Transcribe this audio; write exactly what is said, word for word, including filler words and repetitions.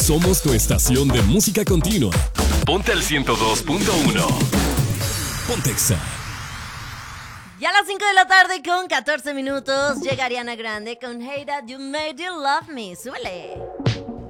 Somos tu estación de música continua. Ponte al ciento dos punto uno. Pontexa. Ya a las cinco de la tarde con catorce minutos llega Ariana Grande con Hey That You Made You Love Me. Súbele.